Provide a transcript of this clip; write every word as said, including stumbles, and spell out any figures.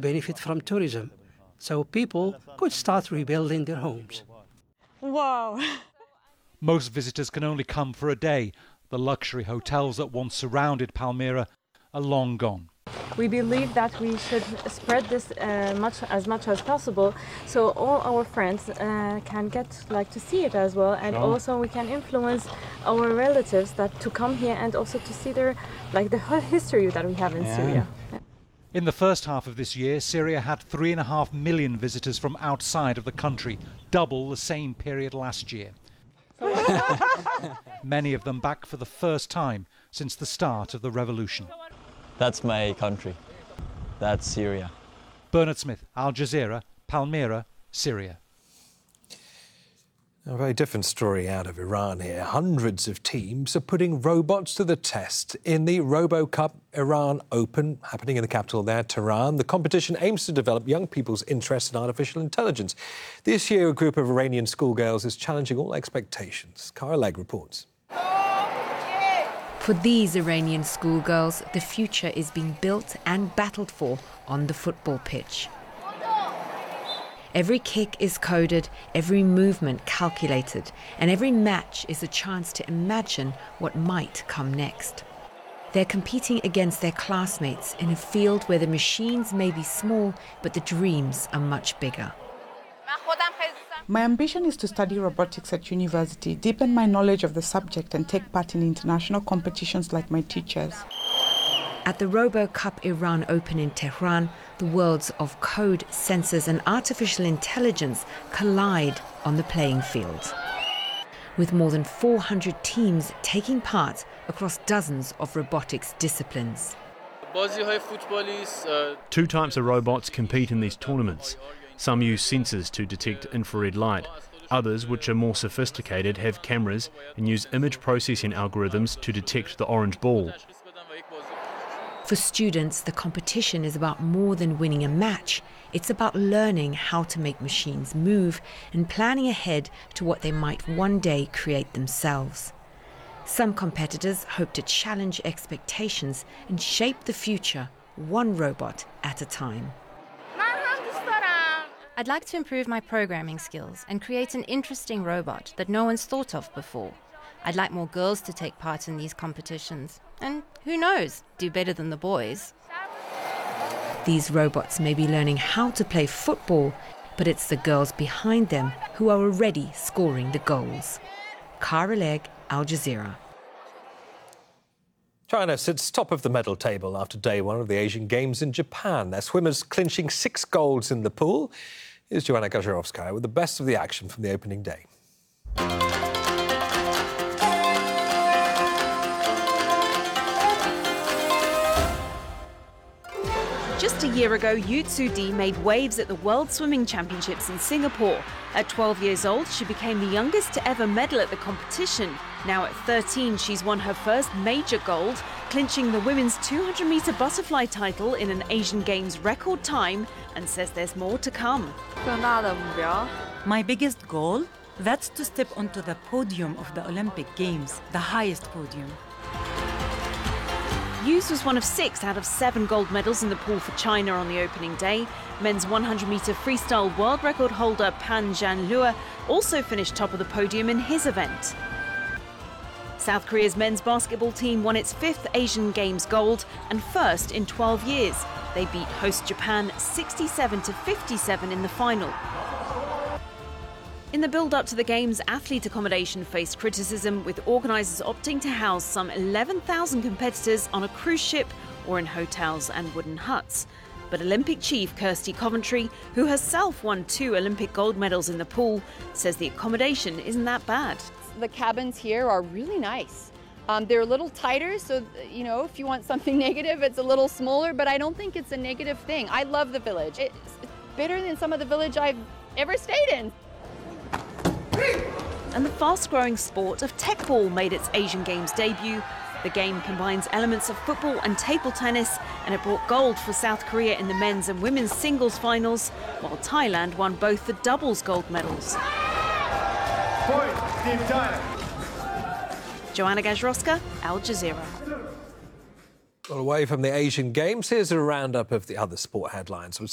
benefit from tourism, so people could start rebuilding their homes. Wow! Most visitors can only come for a day. The luxury hotels that once surrounded Palmyra are long gone. We believe that we should spread this uh, much as much as possible, so all our friends uh, can get like to see it as well, and Sure. also we can influence our relatives that to come here and also to see their like the whole history that we have in Yeah. Syria. In the first half of this year, Syria had three and a half million visitors from outside of the country, double the same period last year. Many of them back for the first time since the start of the revolution. That's my country. That's Syria. Bernard Smith, Al Jazeera, Palmyra, Syria. A very different story out of Iran here. Hundreds of teams are putting robots to the test in the RoboCup Iran Open, happening in the capital there, Tehran. The competition aims to develop young people's interest in artificial intelligence. This year, a group of Iranian schoolgirls is challenging all expectations. Cara Legg reports. For these Iranian schoolgirls, the future is being built and battled for on the football pitch. Every kick is coded, every movement calculated, and every match is a chance to imagine what might come next. They're competing against their classmates in a field where the machines may be small, but the dreams are much bigger. My ambition is to study robotics at university, deepen my knowledge of the subject and take part in international competitions like my teachers. At the RoboCup Iran Open in Tehran, the worlds of code, sensors and artificial intelligence collide on the playing field. With more than four hundred teams taking part across dozens of robotics disciplines. Two types of robots compete in these tournaments. Some use sensors to detect infrared light. Others, which are more sophisticated, have cameras and use image processing algorithms to detect the orange ball. For students, the competition is about more than winning a match. It's about learning how to make machines move and planning ahead to what they might one day create themselves. Some competitors hope to challenge expectations and shape the future, one robot at a time. I'd like to improve my programming skills and create an interesting robot that no one's thought of before. I'd like more girls to take part in these competitions. And who knows, do better than the boys. These robots may be learning how to play football, but it's the girls behind them who are already scoring the goals. Cara Legg, Al Jazeera. China sits top of the medal table after day one of the Asian Games in Japan. Their swimmers clinching six golds in the pool. Here's Joanna Gajarowska with the best of the action from the opening day. Just a year ago, Yu Tzu Di made waves at the World Swimming Championships in Singapore. At twelve years old, she became the youngest to ever medal at the competition. Now at thirteen, she's won her first major gold, clinching the women's two hundred metre butterfly title in an Asian Games record time, and says there's more to come. My biggest goal? That's to step onto the podium of the Olympic Games, the highest podium. Yu's was one of six out of seven gold medals in the pool for China on the opening day. Men's one hundred metre freestyle world record holder Pan Zhanlue also finished top of the podium in his event. South Korea's men's basketball team won its fifth Asian Games gold and first in twelve years. They beat host Japan sixty-seven to fifty-seven in the final. In the build-up to the Games, athlete accommodation faced criticism, with organisers opting to house some eleven thousand competitors on a cruise ship or in hotels and wooden huts. But Olympic chief Kirsty Coventry, who herself won two Olympic gold medals in the pool, says the accommodation isn't that bad. The cabins here are really nice. Um, they're a little tighter, so, you know, if you want something negative, it's a little smaller, but I don't think it's a negative thing. I love the village. It's, it's better than some of the village I've ever stayed in. And the fast-growing sport of Teqball made its Asian Games debut. The game combines elements of football and table tennis, and it brought gold for South Korea in the men's and women's singles finals, while Thailand won both the doubles gold medals. Point, Team China. Joanna Gajarowska, Al Jazeera. Well, away from the Asian Games, here's a roundup of the other sport headlines.